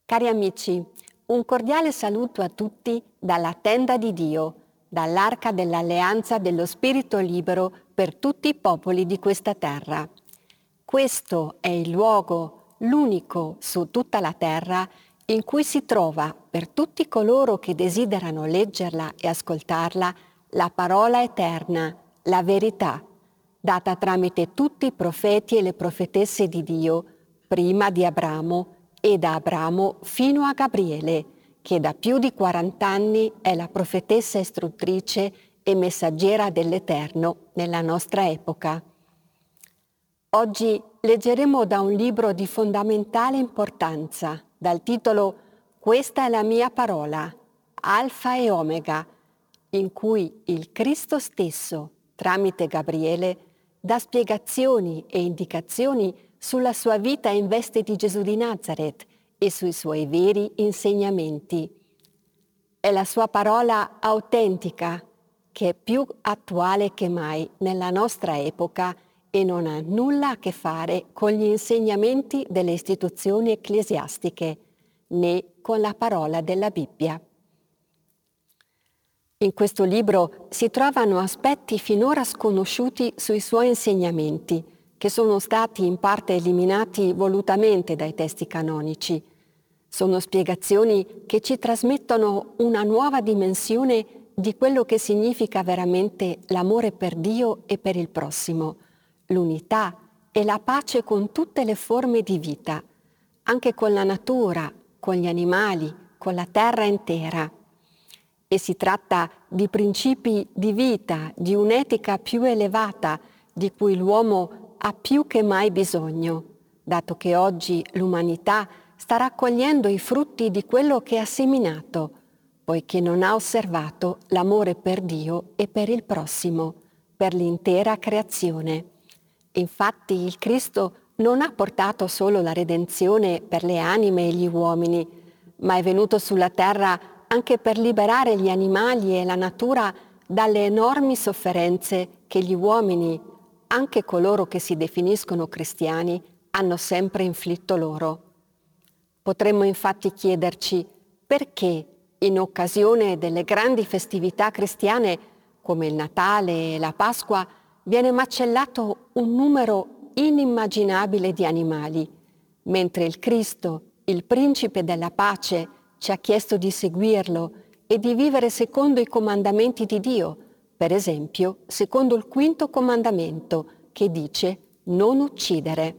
Cari amici, un cordiale saluto a tutti dalla tenda di Dio, dall'arca dell'alleanza dello Spirito libero per tutti i popoli di questa terra. Questo è il luogo, l'unico su tutta la terra, in cui si trova per tutti coloro che desiderano leggerla e ascoltarla la parola eterna, la verità, data tramite tutti i profeti e le profetesse di Dio, prima di Abramo e da Abramo fino a Gabriele, che da più di 40 anni è la profetessa istruttrice e messaggera dell'Eterno nella nostra epoca. Oggi leggeremo da un libro di fondamentale importanza, dal titolo «Questa è la mia parola, Alfa e Omega», in cui il Cristo stesso, tramite Gabriele, dà spiegazioni e indicazioni sulla sua vita in veste di Gesù di Nazaret e sui suoi veri insegnamenti. È la sua parola autentica, che è più attuale che mai nella nostra epoca e non ha nulla a che fare con gli insegnamenti delle istituzioni ecclesiastiche, né con la parola della Bibbia. In questo libro si trovano aspetti finora sconosciuti sui suoi insegnamenti, che sono stati in parte eliminati volutamente dai testi canonici. Sono spiegazioni che ci trasmettono una nuova dimensione di quello che significa veramente l'amore per Dio e per il prossimo, l'unità e la pace con tutte le forme di vita, anche con la natura, con gli animali, con la terra intera. E si tratta di principi di vita, di un'etica più elevata di cui l'uomo ha più che mai bisogno, dato che oggi l'umanità sta raccogliendo i frutti di quello che ha seminato, poiché non ha osservato l'amore per Dio e per il prossimo, per l'intera creazione. Infatti il Cristo non ha portato solo la redenzione per le anime e gli uomini, ma è venuto sulla terra anche per liberare gli animali e la natura dalle enormi sofferenze che gli uomini, anche coloro che si definiscono cristiani, hanno sempre inflitto loro. Potremmo infatti chiederci perché in occasione delle grandi festività cristiane come il Natale e la Pasqua viene macellato un numero inimmaginabile di animali, mentre il Cristo, il Principe della pace, ci ha chiesto di seguirlo e di vivere secondo i comandamenti di Dio, per esempio secondo il 5° comandamento che dice non uccidere.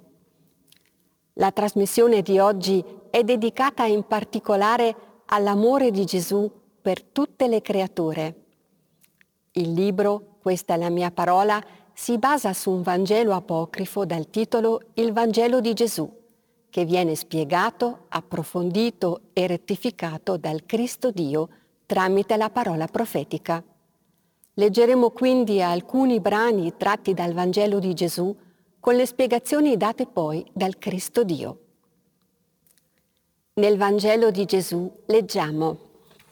La trasmissione di oggi è dedicata in particolare all'amore di Gesù per tutte le creature. Il libro, Questa è la mia parola, si basa su un Vangelo apocrifo dal titolo Il Vangelo di Gesù, che viene spiegato, approfondito e rettificato dal Cristo Dio tramite la parola profetica. Leggeremo quindi alcuni brani tratti dal Vangelo di Gesù con le spiegazioni date poi dal Cristo Dio. Nel Vangelo di Gesù leggiamo: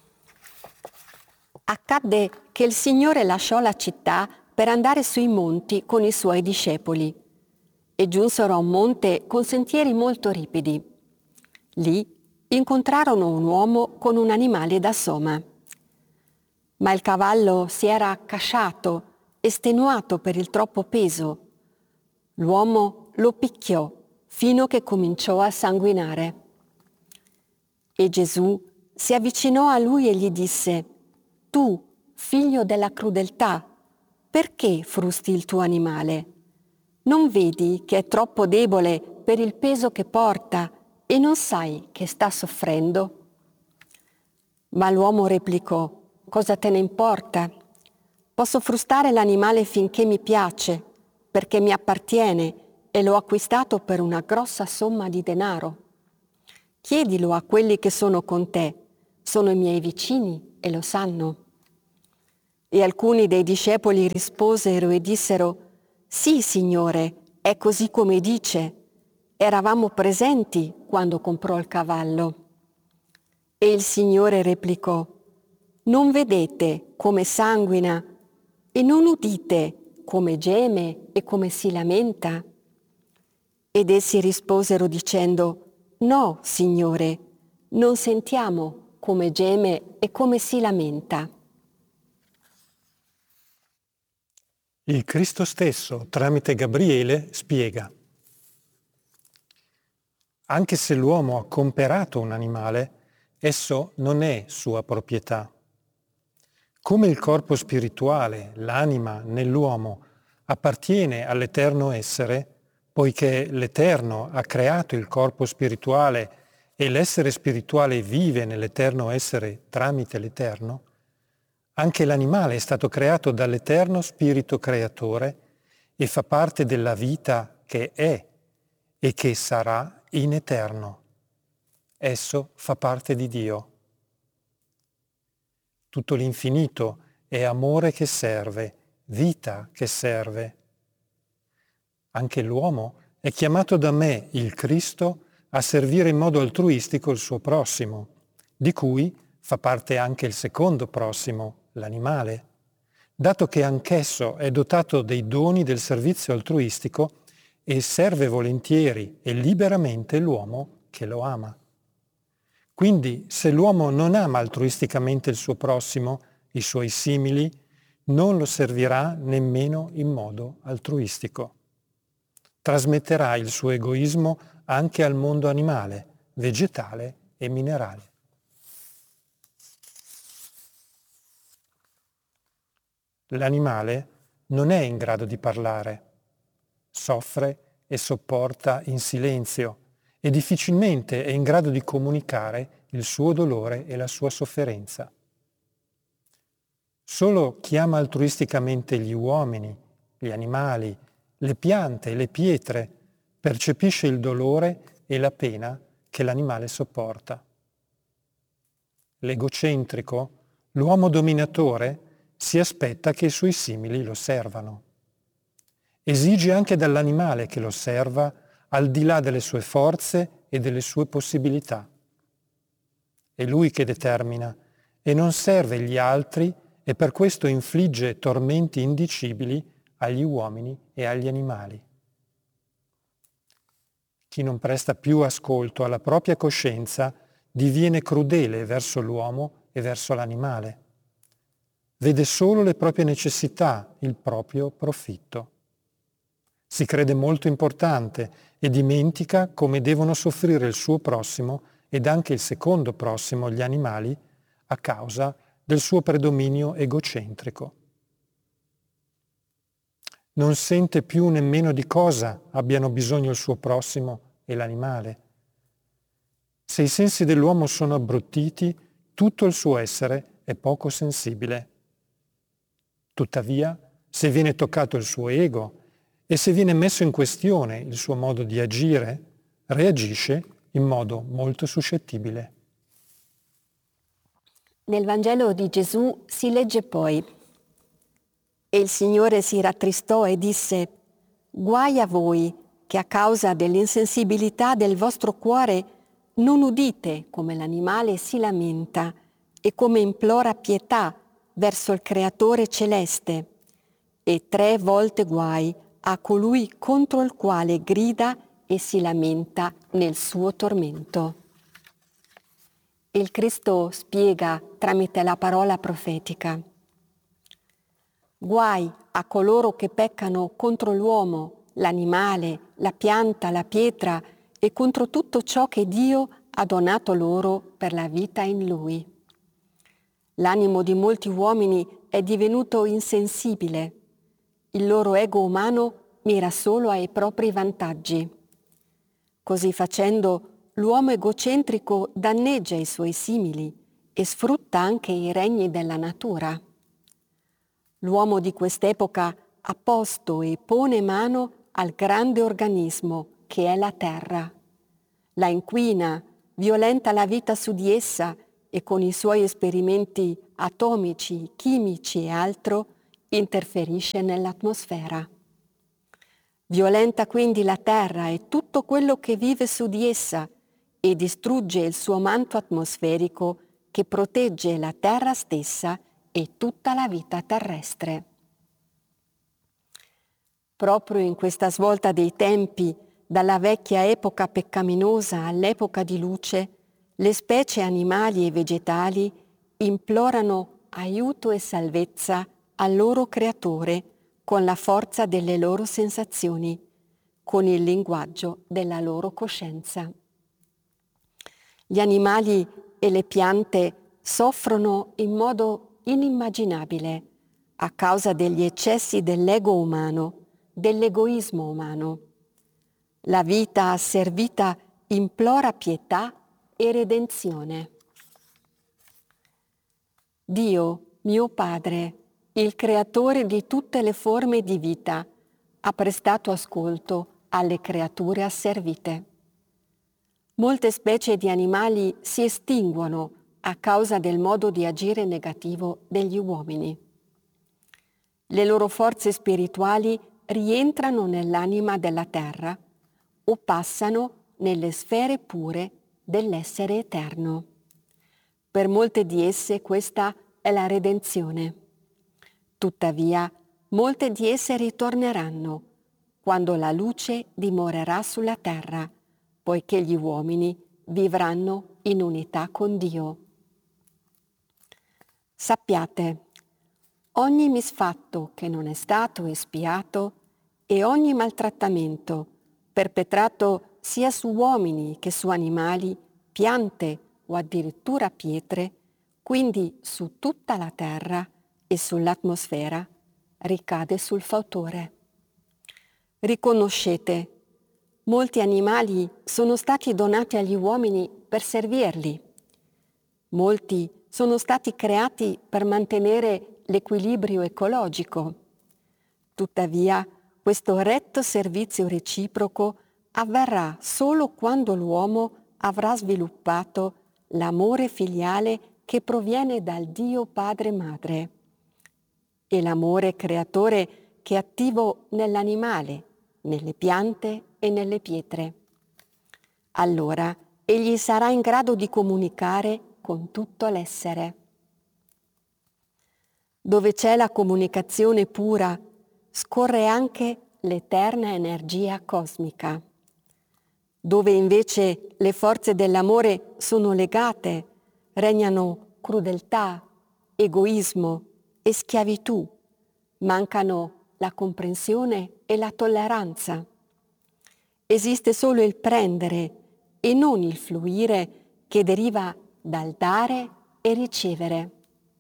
Accadde che il Signore lasciò la città per andare sui monti con i suoi discepoli e giunsero a un monte con sentieri molto ripidi. Lì incontrarono un uomo con un animale da soma. Ma il cavallo si era accasciato, estenuato per il troppo peso. L'uomo lo picchiò fino che cominciò a sanguinare. E Gesù si avvicinò a lui e gli disse: «Tu, figlio della crudeltà, perché frusti il tuo animale? Non vedi che è troppo debole per il peso che porta e non sai che sta soffrendo?» Ma l'uomo replicò: «Cosa te ne importa? Posso frustare l'animale finché mi piace, perché mi appartiene e l'ho acquistato per una grossa somma di denaro. Chiedilo a quelli che sono con te, sono i miei vicini e lo sanno». E alcuni dei discepoli risposero e dissero: «Sì, Signore, è così come dice. Eravamo presenti quando comprò il cavallo». E il Signore replicò: «Non vedete come sanguina e non udite come geme e come si lamenta?» Ed essi risposero dicendo: «No, Signore, non sentiamo come geme e come si lamenta. Il Cristo stesso, tramite Gabriele, spiega: anche se l'uomo ha comperato un animale, esso non è sua proprietà. Come il corpo spirituale, l'anima nell'uomo, appartiene all'eterno essere, poiché l'Eterno ha creato il corpo spirituale e l'essere spirituale vive nell'eterno essere tramite l'Eterno, anche l'animale è stato creato dall'Eterno Spirito Creatore e fa parte della vita che è e che sarà in eterno. Esso fa parte di Dio. Tutto l'infinito è amore che serve, vita che serve. Anche l'uomo è chiamato da me, il Cristo, a servire in modo altruistico il suo prossimo, di cui fa parte anche il secondo prossimo, l'animale, dato che anch'esso è dotato dei doni del servizio altruistico e serve volentieri e liberamente l'uomo che lo ama. Quindi, se l'uomo non ama altruisticamente il suo prossimo, i suoi simili, non lo servirà nemmeno in modo altruistico. Trasmetterà il suo egoismo anche al mondo animale, vegetale e minerale. L'animale non è in grado di parlare, soffre e sopporta in silenzio e difficilmente è in grado di comunicare il suo dolore e la sua sofferenza. Solo chi ama altruisticamente gli uomini, gli animali, le piante e le pietre percepisce il dolore e la pena che l'animale sopporta. L'egocentrico, l'uomo dominatore, si aspetta che i suoi simili lo servano. Esige anche dall'animale che lo serva al di là delle sue forze e delle sue possibilità. È lui che determina e non serve gli altri e per questo infligge tormenti indicibili agli uomini e agli animali. Chi non presta più ascolto alla propria coscienza diviene crudele verso l'uomo e verso l'animale. Vede solo le proprie necessità, il proprio profitto. Si crede molto importante e dimentica come devono soffrire il suo prossimo ed anche il secondo prossimo, gli animali, a causa del suo predominio egocentrico. Non sente più nemmeno di cosa abbiano bisogno il suo prossimo e l'animale. Se i sensi dell'uomo sono abbruttiti, tutto il suo essere è poco sensibile. Tuttavia, se viene toccato il suo ego e se viene messo in questione il suo modo di agire, reagisce in modo molto suscettibile. Nel Vangelo di Gesù si legge poi: E il Signore si rattristò e disse: Guai a voi che a causa dell'insensibilità del vostro cuore non udite come l'animale si lamenta e come implora pietà verso il Creatore celeste, e 3 volte guai a colui contro il quale grida e si lamenta nel suo tormento. Il Cristo spiega tramite la parola profetica: guai a coloro che peccano contro l'uomo, l'animale, la pianta, la pietra e contro tutto ciò che Dio ha donato loro per la vita in Lui. L'animo di molti uomini è divenuto insensibile. Il loro ego umano mira solo ai propri vantaggi. Così facendo, l'uomo egocentrico danneggia i suoi simili e sfrutta anche i regni della natura. L'uomo di quest'epoca ha posto e pone mano al grande organismo che è la terra. La inquina, violenta la vita su di essa e con i suoi esperimenti atomici, chimici e altro interferisce nell'atmosfera. Violenta quindi la terra e tutto quello che vive su di essa e distrugge il suo manto atmosferico che protegge la terra stessa e tutta la vita terrestre. Proprio in questa svolta dei tempi, dalla vecchia epoca peccaminosa all'epoca di luce, Le specie animali e vegetali implorano aiuto e salvezza al loro creatore con la forza delle loro sensazioni, con il linguaggio della loro coscienza. Gli animali e le piante soffrono in modo inimmaginabile a causa degli eccessi dell'ego umano, dell'egoismo umano. La vita asservita implora pietà e redenzione. Dio, mio Padre, il creatore di tutte le forme di vita, ha prestato ascolto alle creature asservite. Molte specie di animali si estinguono a causa del modo di agire negativo degli uomini. Le loro forze spirituali rientrano nell'anima della terra o passano nelle sfere pure dell'essere eterno. Per molte di esse questa è la redenzione. Tuttavia, molte di esse ritorneranno quando la luce dimorerà sulla terra, poiché gli uomini vivranno in unità con Dio. Sappiate, ogni misfatto che non è stato espiato e ogni maltrattamento perpetrato sia su uomini che su animali, piante o addirittura pietre, quindi su tutta la terra e sull'atmosfera, ricade sul fautore. Riconoscete, molti animali sono stati donati agli uomini per servirli. Molti sono stati creati per mantenere l'equilibrio ecologico. Tuttavia, questo retto servizio reciproco avverrà solo quando l'uomo avrà sviluppato l'amore filiale che proviene dal Dio Padre Madre e l'amore creatore che è attivo nell'animale, nelle piante e nelle pietre. Allora egli sarà in grado di comunicare con tutto l'essere. Dove c'è la comunicazione pura, scorre anche l'eterna energia cosmica. Dove invece le forze dell'amore sono legate, regnano crudeltà, egoismo e schiavitù, mancano la comprensione e la tolleranza. Esiste solo il prendere e non il fluire che deriva dal dare e ricevere.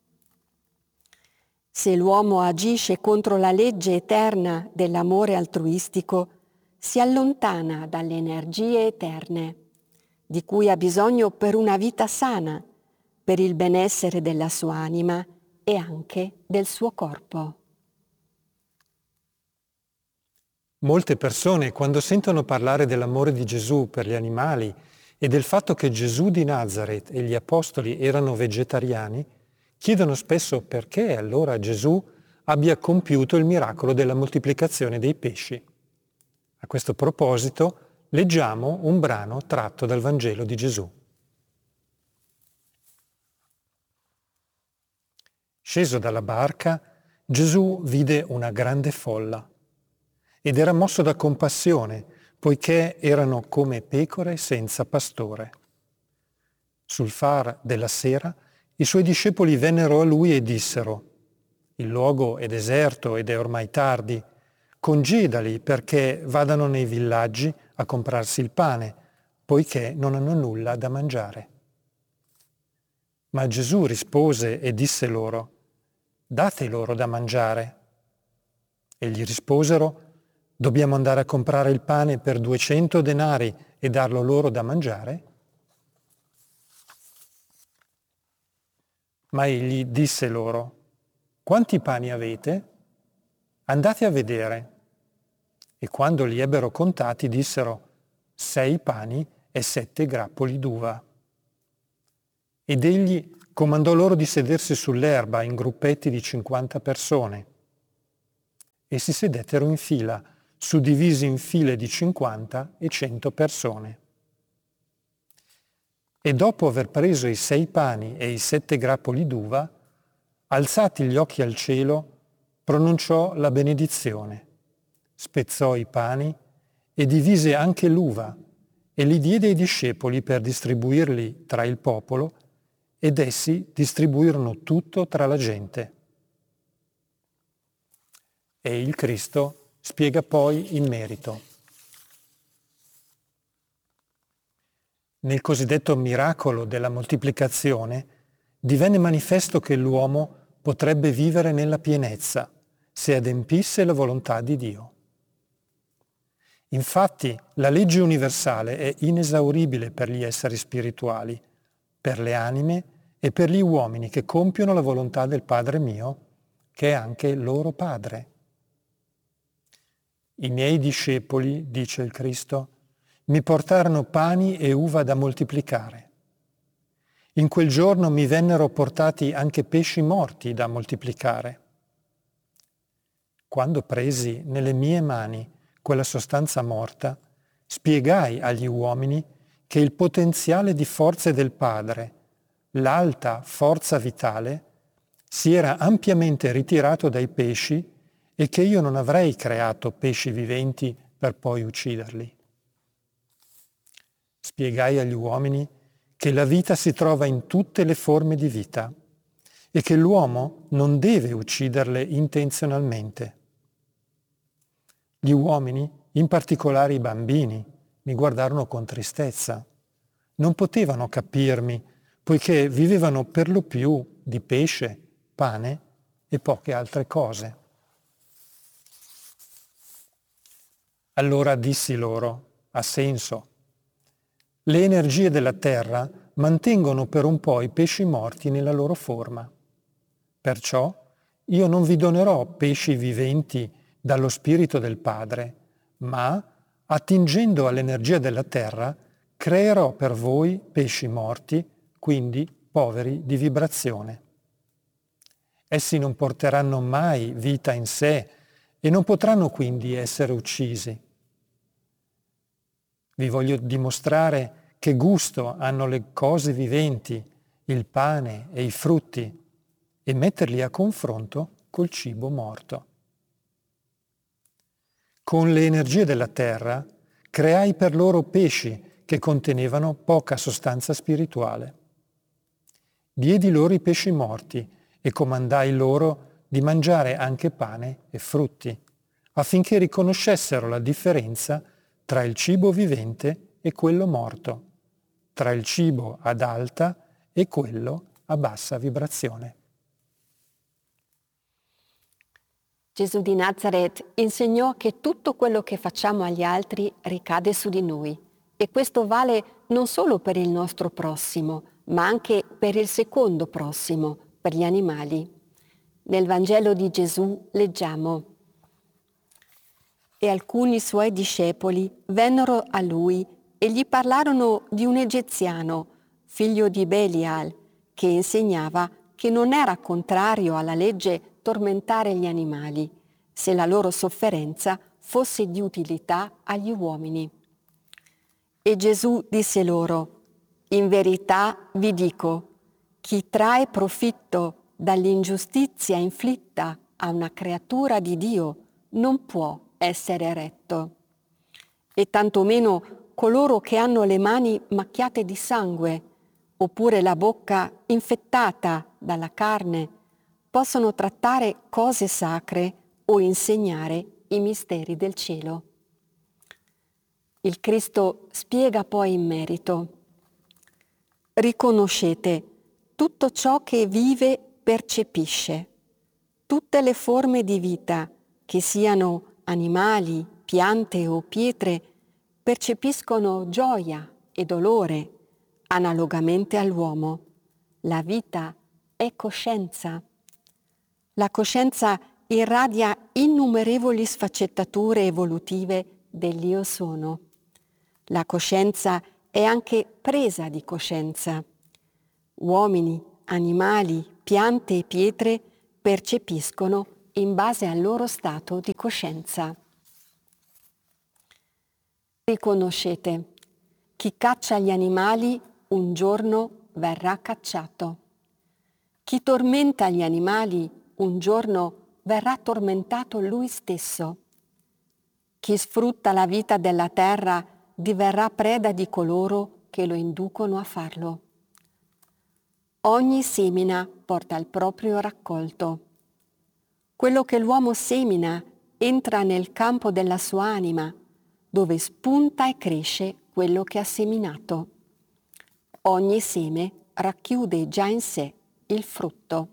Se l'uomo agisce contro la legge eterna dell'amore altruistico, si allontana dalle energie eterne, di cui ha bisogno per una vita sana, per il benessere della sua anima e anche del suo corpo. Molte persone, quando sentono parlare dell'amore di Gesù per gli animali e del fatto che Gesù di Nazaret e gli apostoli erano vegetariani, chiedono spesso perché allora Gesù abbia compiuto il miracolo della moltiplicazione dei pesci. A questo proposito, leggiamo un brano tratto dal Vangelo di Gesù. Sceso dalla barca, Gesù vide una grande folla ed era mosso da compassione, poiché erano come pecore senza pastore. Sul far della sera, i suoi discepoli vennero a lui e dissero: «Il luogo è deserto ed è ormai tardi. Congedali perché vadano nei villaggi a comprarsi il pane, poiché non hanno nulla da mangiare». Ma Gesù rispose e disse loro: «Date loro da mangiare». E gli risposero: «Dobbiamo andare a comprare il pane per 200 denari e darlo loro da mangiare?» Ma egli disse loro: «Quanti pani avete? Andate a vedere». E quando li ebbero contati dissero: 6 pani e 7 grappoli d'uva. Ed egli comandò loro di sedersi sull'erba in gruppetti di 50 persone. E si sedettero in fila, suddivisi in file di 50 e 100 persone. E dopo aver preso i 6 pani e i 7 grappoli d'uva, alzati gli occhi al cielo, pronunciò la benedizione, spezzò i pani e divise anche l'uva e li diede ai discepoli per distribuirli tra il popolo, ed essi distribuirono tutto tra la gente. E il Cristo spiega poi in merito. Nel cosiddetto miracolo della moltiplicazione divenne manifesto che l'uomo potrebbe vivere nella pienezza se adempisse la volontà di Dio. Infatti, la legge universale è inesauribile per gli esseri spirituali, per le anime e per gli uomini che compiono la volontà del Padre mio, che è anche loro Padre. I miei discepoli, dice il Cristo, mi portarono pani e uva da moltiplicare. In quel giorno mi vennero portati anche pesci morti da moltiplicare. Quando presi nelle mie mani quella sostanza morta, spiegai agli uomini che il potenziale di forze del Padre, l'alta forza vitale, si era ampiamente ritirato dai pesci e che io non avrei creato pesci viventi per poi ucciderli. Spiegai agli uomini che la vita si trova in tutte le forme di vita e che l'uomo non deve ucciderle intenzionalmente. Gli uomini, in particolare i bambini, mi guardarono con tristezza. Non potevano capirmi, poiché vivevano per lo più di pesce, pane e poche altre cose. Allora dissi loro, ha senso. Le energie della terra mantengono per un po' i pesci morti nella loro forma. Perciò io non vi donerò pesci viventi dallo Spirito del Padre, ma, attingendo all'energia della terra, creerò per voi pesci morti, quindi poveri di vibrazione. Essi non porteranno mai vita in sé e non potranno quindi essere uccisi. Vi voglio dimostrare che gusto hanno le cose viventi, il pane e i frutti, e metterli a confronto col cibo morto. Con le energie della terra creai per loro pesci che contenevano poca sostanza spirituale. Diedi loro i pesci morti e comandai loro di mangiare anche pane e frutti, affinché riconoscessero la differenza tra il cibo vivente e quello morto, tra il cibo ad alta e quello a bassa vibrazione. Gesù di Nazaret insegnò che tutto quello che facciamo agli altri ricade su di noi, e questo vale non solo per il nostro prossimo, ma anche per il secondo prossimo, per gli animali. Nel Vangelo di Gesù leggiamo: E alcuni suoi discepoli vennero a lui e gli parlarono di un egiziano, figlio di Belial, che insegnava che non era contrario alla legge tormentare gli animali, se la loro sofferenza fosse di utilità agli uomini. E Gesù disse loro: In verità vi dico, chi trae profitto dall'ingiustizia inflitta a una creatura di Dio non può essere retto. E tantomeno coloro che hanno le mani macchiate di sangue, oppure la bocca infettata dalla carne, possono trattare cose sacre o insegnare i misteri del cielo. Il Cristo spiega poi in merito: riconoscete tutto ciò che vive percepisce, tutte le forme di vita, che siano animali, piante o pietre, percepiscono gioia e dolore analogamente all'uomo. La vita è coscienza. La coscienza irradia innumerevoli sfaccettature evolutive dell'Io sono. La coscienza è anche presa di coscienza. Uomini, animali, piante e pietre percepiscono in base al loro stato di coscienza. Riconoscete, chi caccia gli animali un giorno verrà cacciato. Chi tormenta gli animali un giorno verrà tormentato lui stesso. Chi sfrutta la vita della terra diverrà preda di coloro che lo inducono a farlo. Ogni semina porta il proprio raccolto. Quello che l'uomo semina entra nel campo della sua anima, dove spunta e cresce quello che ha seminato. Ogni seme racchiude già in sé il frutto.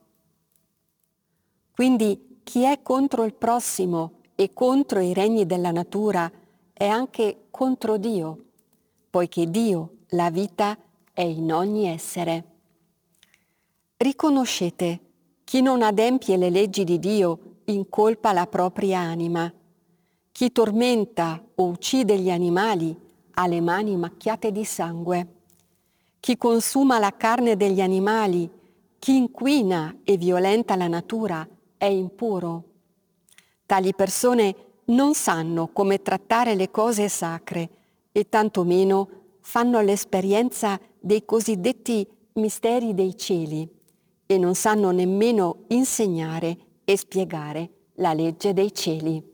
Quindi chi è contro il prossimo e contro i regni della natura è anche contro Dio, poiché Dio, la vita, è in ogni essere. Riconoscete, chi non adempie le leggi di Dio incolpa la propria anima. Chi tormenta o uccide gli animali ha le mani macchiate di sangue. Chi consuma la carne degli animali, chi inquina e violenta la natura è impuro. Tali persone non sanno come trattare le cose sacre e tantomeno fanno l'esperienza dei cosiddetti misteri dei cieli e non sanno nemmeno insegnare e spiegare la legge dei cieli.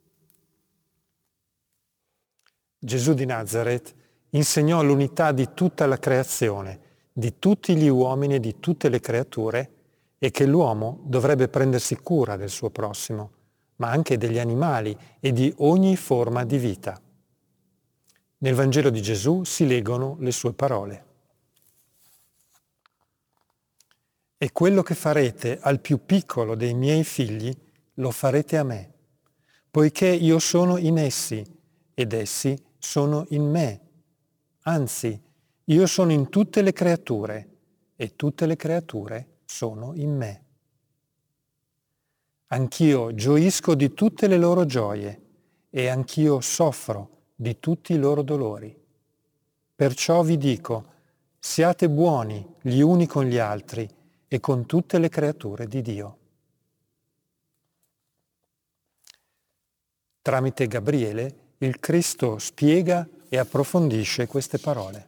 Gesù di Nazaret insegnò l'unità di tutta la creazione, di tutti gli uomini e di tutte le creature, e che l'uomo dovrebbe prendersi cura del suo prossimo, ma anche degli animali e di ogni forma di vita. Nel Vangelo di Gesù si leggono le sue parole. E quello che farete al più piccolo dei miei figli, lo farete a me, poiché io sono in essi ed essi sono in me. Anzi, io sono in tutte le creature e tutte le creature sono in me. Anch'io gioisco di tutte le loro gioie e anch'io soffro di tutti i loro dolori. Perciò vi dico, siate buoni gli uni con gli altri e con tutte le creature di Dio. Tramite Gabriele, il Cristo spiega e approfondisce queste parole.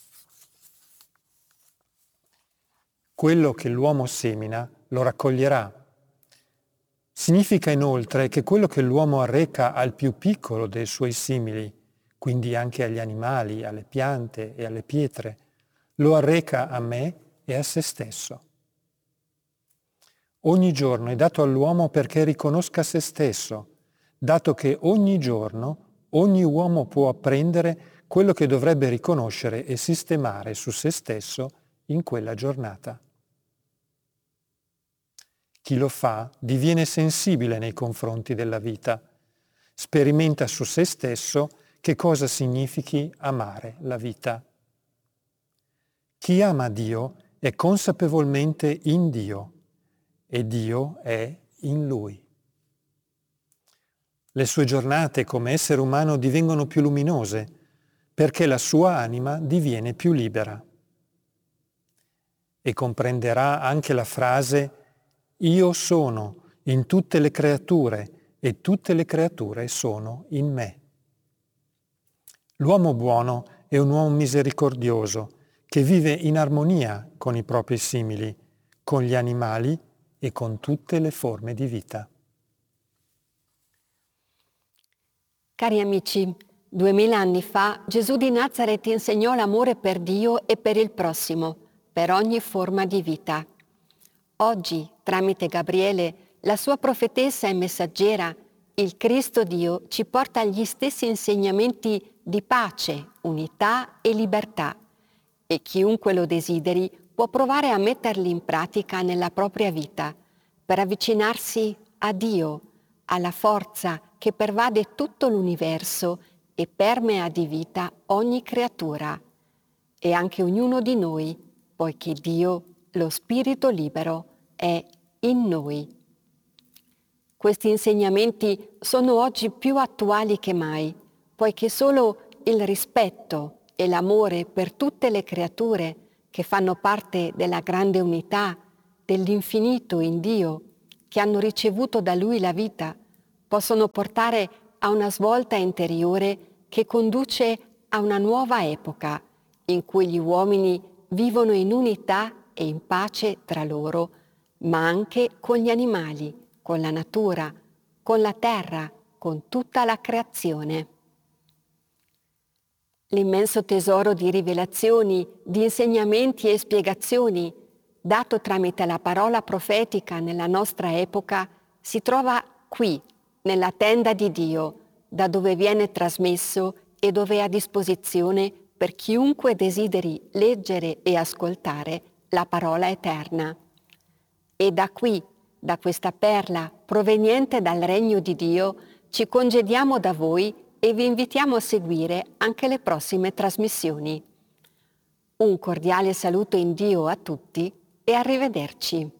Quello che l'uomo semina lo raccoglierà. Significa inoltre che quello che l'uomo arreca al più piccolo dei suoi simili, quindi anche agli animali, alle piante e alle pietre, lo arreca a me e a se stesso. Ogni giorno è dato all'uomo perché riconosca se stesso, dato che ogni giorno ogni uomo può apprendere quello che dovrebbe riconoscere e sistemare su se stesso in quella giornata. Chi lo fa diviene sensibile nei confronti della vita, sperimenta su se stesso che cosa significhi amare la vita. Chi ama Dio è consapevolmente in Dio e Dio è in Lui. Le sue giornate come essere umano divengono più luminose perché la sua anima diviene più libera. E comprenderà anche la frase «Io sono in tutte le creature e tutte le creature sono in me». L'uomo buono è un uomo misericordioso che vive in armonia con i propri simili, con gli animali e con tutte le forme di vita. Cari amici, 2000 anni fa Gesù di Nazaret insegnò l'amore per Dio e per il prossimo, per ogni forma di vita. Oggi, tramite Gabriele, la sua profetessa e messaggera, il Cristo Dio ci porta agli stessi insegnamenti di pace, unità e libertà, e chiunque lo desideri può provare a metterli in pratica nella propria vita per avvicinarsi a Dio, alla forza che pervade tutto l'universo e permea di vita ogni creatura, e anche ognuno di noi, poiché Dio, lo Spirito libero, è in noi. Questi insegnamenti sono oggi più attuali che mai, poiché solo il rispetto e l'amore per tutte le creature che fanno parte della grande unità, dell'infinito in Dio, che hanno ricevuto da Lui la vita, possono portare a una svolta interiore che conduce a una nuova epoca in cui gli uomini vivono in unità e in pace tra loro, ma anche con gli animali, con la natura, con la terra, con tutta la creazione. L'immenso tesoro di rivelazioni, di insegnamenti e spiegazioni, dato tramite la parola profetica nella nostra epoca, si trova qui, nella tenda di Dio, da dove viene trasmesso e dove è a disposizione per chiunque desideri leggere e ascoltare la parola eterna. E da qui, da questa perla proveniente dal regno di Dio, ci congediamo da voi e vi invitiamo a seguire anche le prossime trasmissioni. Un cordiale saluto in Dio a tutti e arrivederci.